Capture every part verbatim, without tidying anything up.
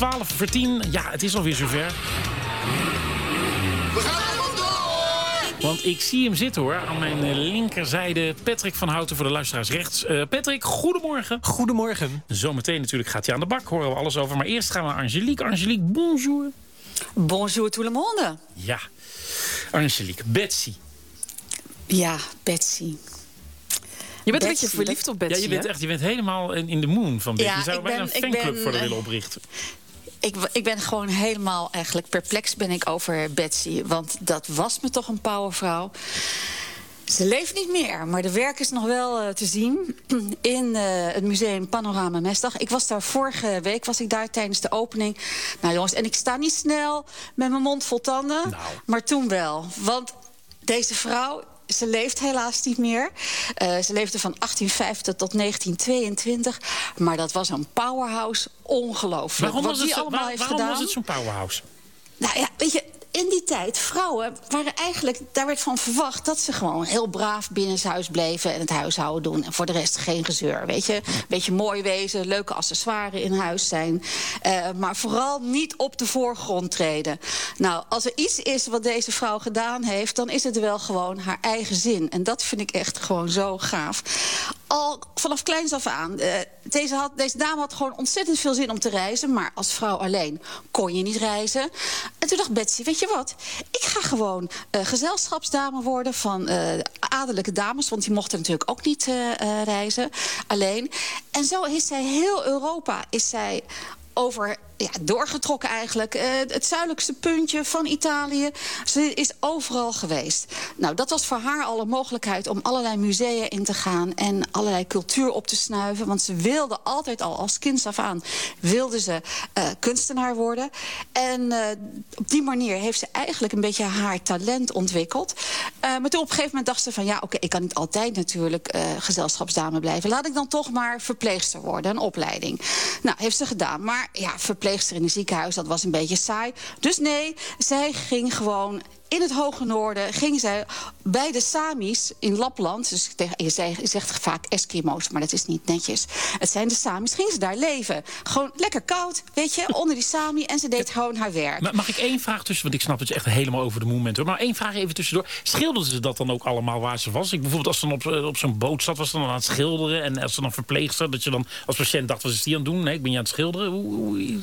twaalf voor tien. Ja, het is alweer zover. We gaan helemaal door! Want ik zie hem zitten hoor, aan mijn uh, linkerzijde. Patrick van Houten voor de luisteraars rechts. Uh, Patrick, goedemorgen. Goedemorgen. Zometeen natuurlijk gaat hij aan de bak, horen we alles over. Maar eerst gaan we naar Angelique. Angelique, bonjour. Bonjour tout le monde. Ja, Angelique, Betsy. Ja, Betsy. Je bent Betsy, een beetje verliefd op Betsy, Ja, je bent hè? echt, je bent helemaal in, in de moon van Betsy. Ja, je zou ik bijna ben- een ik fanclub ben, voor haar uh, willen oprichten. Ik, ik ben gewoon helemaal eigenlijk perplex ben ik over Betsy. Want dat was me toch een powervrouw. Ze leeft niet meer, maar de werk is nog wel uh, te zien in uh, het museum Panorama Mesdag. Ik was daar vorige week, was ik daar tijdens de opening. Nou jongens, en ik sta niet snel met mijn mond vol tanden, Nou. maar toen wel. Want deze vrouw, ze leeft helaas niet meer. Uh, ze leefde van achttien vijftig tot negentien tweeëntwintig. Maar dat was een powerhouse, ongelooflijk. Waarom, Wat was het, die zo, allemaal waar- heeft waarom gedaan. was het zo'n powerhouse? Nou ja, weet je, in die tijd, vrouwen waren eigenlijk... daar werd van verwacht dat ze gewoon heel braaf binnenshuis bleven... en het huishouden doen en voor de rest geen gezeur, weet je. Een beetje mooi wezen, leuke accessoires in huis zijn. Uh, maar vooral niet op de voorgrond treden. Nou, als er iets is wat deze vrouw gedaan heeft... dan is het wel gewoon haar eigen zin. En dat vind ik echt gewoon zo gaaf. Al vanaf kleins af aan. Uh, deze, had, deze dame had gewoon ontzettend veel zin om te reizen... maar als vrouw alleen kon je niet reizen. En toen dacht Betsy, weet je wat? Ik ga gewoon uh, gezelschapsdame worden van uh, adellijke dames... want die mochten natuurlijk ook niet uh, uh, reizen, alleen. En zo is zij heel Europa is zij over... Ja, doorgetrokken eigenlijk. Uh, het zuidelijkste puntje van Italië. Ze is overal geweest. Nou, dat was voor haar al een mogelijkheid om allerlei musea in te gaan... en allerlei cultuur op te snuiven. Want ze wilde altijd al, als kind af aan... wilde ze uh, kunstenaar worden. En uh, op die manier heeft ze eigenlijk een beetje haar talent ontwikkeld. Uh, maar toen op een gegeven moment dacht ze van... ja, oké, okay, ik kan niet altijd natuurlijk uh, gezelschapsdame blijven. Laat ik dan toch maar verpleegster worden, een opleiding. Nou, heeft ze gedaan. Maar ja, verpleegster in een ziekenhuis, dat was een beetje saai. Dus nee, zij ging gewoon... in het hoge noorden ging zij bij de Samis in Lapland... dus je zegt vaak Eskimo's, maar dat is niet netjes. Het zijn de Samis, ging ze daar leven. Gewoon lekker koud, weet je, onder die Sami... en ze deed gewoon haar werk. Maar mag ik één vraag tussen, want ik snap dat je echt helemaal over de moe bent, hoor. Maar één vraag even tussendoor. Schilderde ze dat dan ook allemaal waar ze was? Ik bijvoorbeeld als ze dan op, op zo'n boot zat, was ze dan aan het schilderen... en als ze dan verpleegster, dat je dan als patiënt dacht... wat is die aan het doen? Nee, ik ben je aan het schilderen. Hoe, hoe...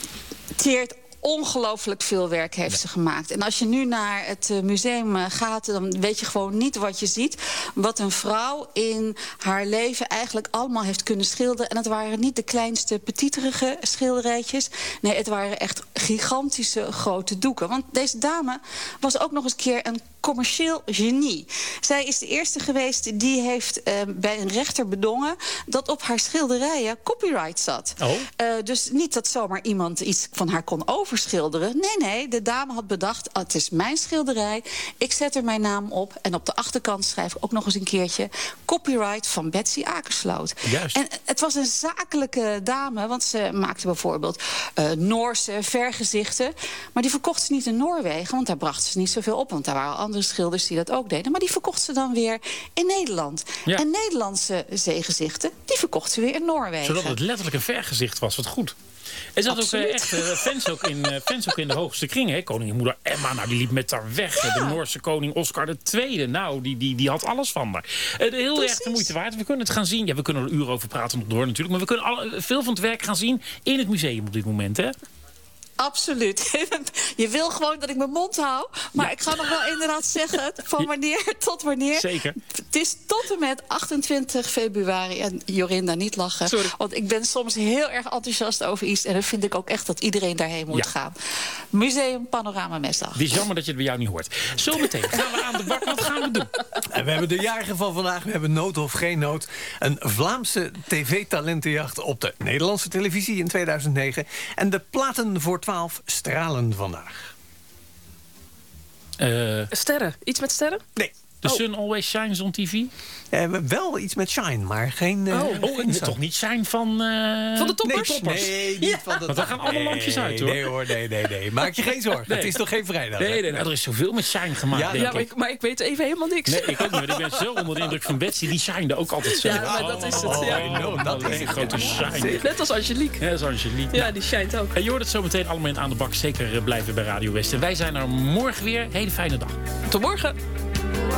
Teert ongelooflijk veel werk heeft ze gemaakt. En als je nu naar het museum gaat... dan weet je gewoon niet wat je ziet. Wat een vrouw in haar leven eigenlijk allemaal heeft kunnen schilderen. En het waren niet de kleinste petiterige schilderijtjes. Nee, het waren echt gigantische grote doeken. Want deze dame was ook nog eens een keer een commercieel genie. Zij is de eerste geweest die heeft uh, bij een rechter bedongen... dat op haar schilderijen copyright zat. Oh. Uh, dus niet dat zomaar iemand iets van haar kon overschilderen. Nee, nee, de dame had bedacht... Oh, het is mijn schilderij, ik zet er mijn naam op... en op de achterkant schrijf ik ook nog eens een keertje... copyright van Betsy Akersloot. Juist. En het was een zakelijke dame... want ze maakte bijvoorbeeld uh, Noorse vergezichten... maar die verkocht ze niet in Noorwegen... want daar bracht ze niet zoveel op, want daar waren andere schilders die dat ook deden. Maar die verkocht ze dan weer in Nederland. Ja. En Nederlandse zeegezichten, die verkocht ze weer in Noorwegen. Zodat het letterlijk een vergezicht was, wat goed. Er zat ook uh, echt uh, fans, ook in, uh, fans ook in de hoogste kring. Hè? Koningin Emma, nou, die liep met haar weg. Ja. De Noorse koning Oscar de Tweede. Nou, die, die, die had alles van haar. Uh, heel Precies. erg de moeite waard. We kunnen het gaan zien. Ja, we kunnen er uren over praten nog door natuurlijk. Maar we kunnen alle, veel van het werk gaan zien in het museum op dit moment. Hè? Absoluut. Je wil gewoon dat ik mijn mond hou. Maar Ja. ik ga nog wel inderdaad zeggen... van wanneer tot wanneer. Zeker. Het is tot en met achtentwintig februari. En Jorinda, niet lachen. Sorry. Want ik ben soms heel erg enthousiast over iets. En dan vind ik ook echt dat iedereen daarheen moet Ja. gaan. Museum Panorama Mesdag. Het is jammer dat je het bij jou niet hoort. Zometeen gaan we aan de bak. Wat gaan we doen? En we hebben de jarige van vandaag. We hebben nood of geen nood. Een Vlaamse tv-talentenjacht op de Nederlandse televisie in tweeduizend negen. En de platen voor twaalf stralen vandaag. Uh, Sterren. Iets met sterren? Nee. The Oh. Sun Always Shines on T V? Eh, wel iets met Shine, maar geen... eh, Oh, geen en zang. toch niet Shine van... eh, Van de Nee, toppers? nee, niet van de... Want daar gaan alle Nee, lampjes uit, hoor. Nee hoor, nee, nee, nee. Maak je geen zorgen. Nee. Het is toch geen vrijdag? hè? Nee, nee, nou, er is zoveel met Shine gemaakt, Ja, denk Ja, maar ik. ik, maar ik weet even helemaal niks. Nee, ik ook niet. Maar ik ben zo onder de indruk van Betsy. Die shine ook altijd zo. Ja, maar dat is het, Oh, ja. enorm. Dat is een het, grote ja. shine. Net als Angelique. Ja, dat is Angelique. Ja, die schijnt ook. En je hoort het zo meteen allemaal in Aan de Bak. Zeker eh, blijven bij Radio West. En wij zijn er morgen weer. Hele fijne dag. Tot morgen.